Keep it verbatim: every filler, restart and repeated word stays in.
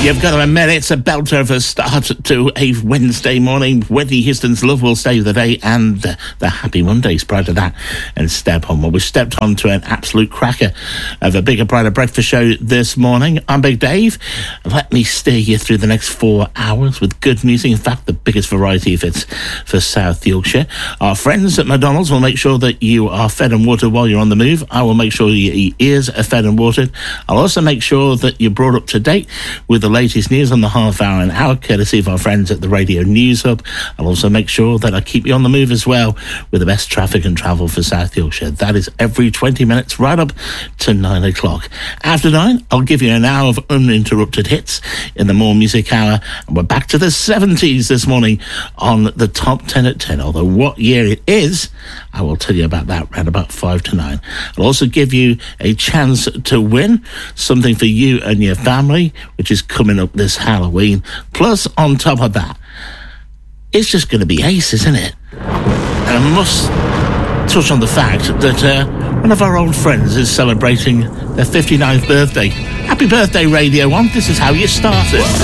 You've got to admit it's a belter of a start to a Wednesday morning. Whitney Houston's Love Will Save the Day and uh, the Happy Mondays prior to that. And Step On. Well, we stepped on to an absolute cracker of a Bigger Brighter Breakfast show this morning. I'm Big Dave. Let me steer you through the next four hours with good music. In fact, the biggest variety of it for South Yorkshire. Our friends at McDonald's will make sure that you are fed and watered while you're on the move. I will make sure your ears are fed and watered. I'll also make sure that you're brought up to date with the latest news on the half hour and hour, courtesy of our friends at the Radio News Hub. I'll also make sure that I keep you on the move as well with the best traffic and travel for South Yorkshire. That is every twenty minutes right up to nine o'clock. After nine, I'll give you an hour of uninterrupted hits in the More Music Hour. And we're back to the seventies this morning on the Top ten at ten. Although what year it is, I will tell you about that around about five to nine. I'll also give you a chance to win something for you and your family, which is coming up this Halloween. Plus, on top of that, it's just going to be ace, isn't it? And I must touch on the fact that uh, one of our old friends is celebrating their fifty-ninth birthday. Happy birthday, Radio one. This is how you start it.